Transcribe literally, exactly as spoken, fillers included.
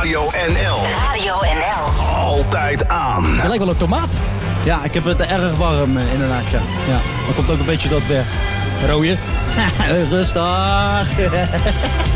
Radio N L. Radio N L. Altijd aan. Het lijkt wel een tomaat. Ja, ik heb het erg warm eh, inderdaad, ja. ja. Dan komt ook een beetje dat weer. Rooie. Rustig.